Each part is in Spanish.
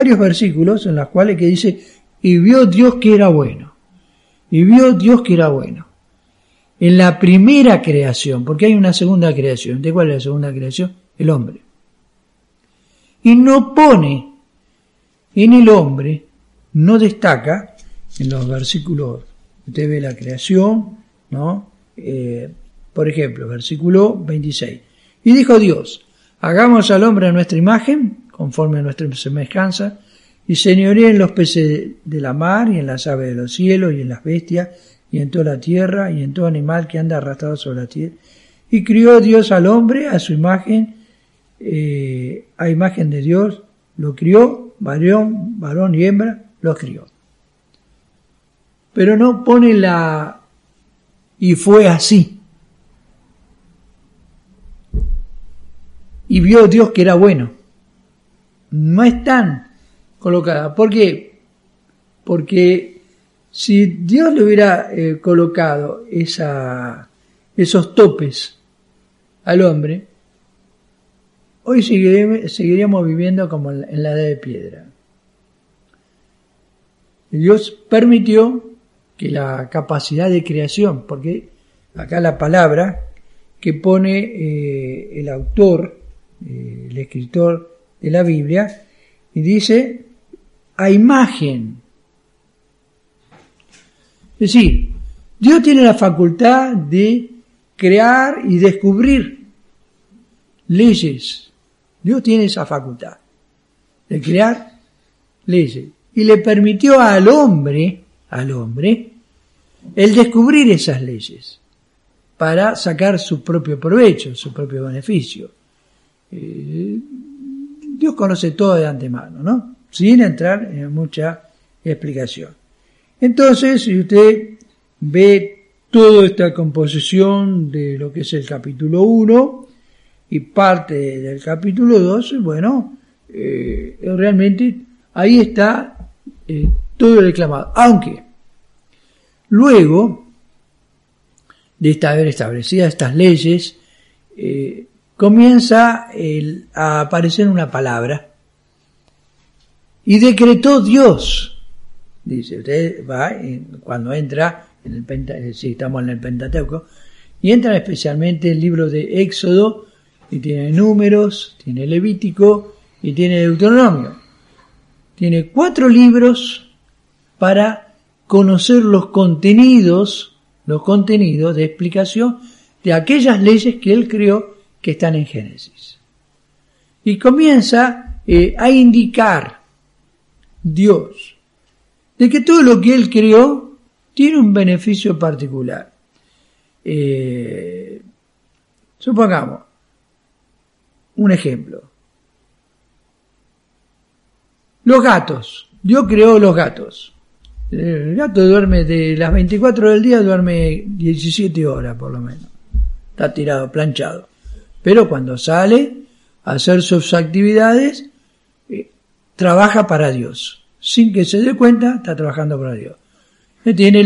varios versículos en los cuales que dice, y vio Dios que era bueno. Y vio Dios que era bueno. En la primera creación, porque hay una segunda creación. ¿De cuál es la segunda creación? El hombre. Y no pone en el hombre, no destaca en los versículos, usted ve la creación, ¿no? Por ejemplo, versículo 26. Y dijo Dios, hagamos al hombre a nuestra imagen, conforme a nuestra semejanza, y señoree en los peces de la mar, y en las aves de los cielos, y en las bestias, y en toda la tierra, y en todo animal que anda arrastrado sobre la tierra. Y crió Dios al hombre a su imagen, a imagen de Dios, lo crió, varón y hembra, los crió. Pero no pone y fue así. Y vio Dios que era bueno. No están colocadas. ¿Por qué? Porque si Dios le hubiera colocado esos topes al hombre, hoy seguiríamos viviendo como en la edad de piedra. Dios permitió que la capacidad de creación, porque acá la palabra que pone el autor, el escritor de la Biblia, y dice a imagen. Es decir, Dios tiene la facultad de crear y descubrir leyes. Dios tiene esa facultad de crear leyes. Y le permitió al hombre, el descubrir esas leyes para sacar su propio provecho, su propio beneficio. Dios conoce todo de antemano, ¿no? Sin entrar en mucha explicación. Entonces, si usted ve toda esta composición de lo que es el capítulo 1 y parte del capítulo 2, bueno, realmente ahí está todo el reclamado. Aunque luego de haber establecidas estas leyes, comienza a aparecer una palabra y decretó Dios. Dice, usted va, cuando entra, si estamos en el Pentateuco, y entra especialmente el libro de Éxodo, y tiene Números, tiene Levítico, y tiene Deuteronomio. Tiene 4 libros para conocer los contenidos de explicación de aquellas leyes que él creó que están en Génesis. Y comienza a indicar Dios de que todo lo que él creó tiene un beneficio particular. Supongamos un ejemplo. Los gatos. Dios creó los gatos. El gato duerme de las 24 del día, duerme 17 horas por lo menos. Está tirado, planchado. Pero cuando sale a hacer sus actividades, trabaja para Dios. Sin que se dé cuenta, está trabajando para Dios. Tiene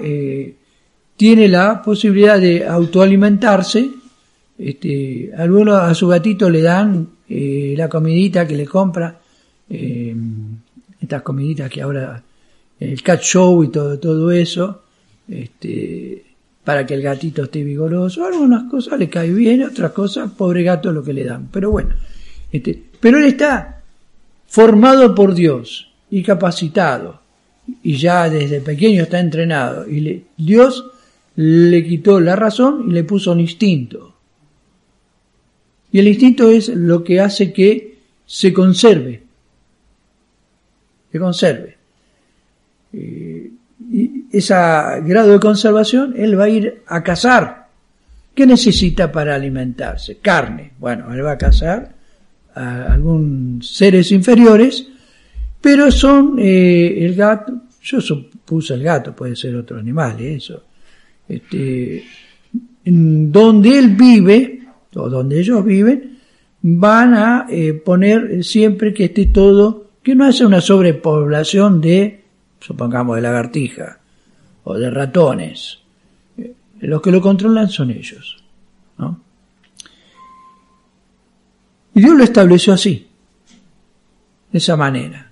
la posibilidad de autoalimentarse. Algunos a su gatito le dan la comidita que le compra, estas comiditas que ahora, el cat show y todo eso, para que el gatito esté vigoroso. Algunas cosas le cae bien, otras cosas, pobre gato, lo que le dan. Pero bueno, pero él está formado por Dios y capacitado, y ya desde pequeño está entrenado, y Dios le quitó la razón y le puso un instinto. Y el instinto es lo que hace que se conserve. Y ese grado de conservación, él va a ir a cazar. ¿Qué necesita para alimentarse? Carne. Bueno, él va a cazar a algunos seres inferiores, pero son el gato. Yo supuse el gato, puede ser otro animal, eso. Donde él vive, o donde ellos viven, van a poner siempre que esté todo, que no haya una sobrepoblación de, supongamos, de lagartija o de ratones. Los que lo controlan son ellos, ¿no? Y Dios lo estableció así, de esa manera.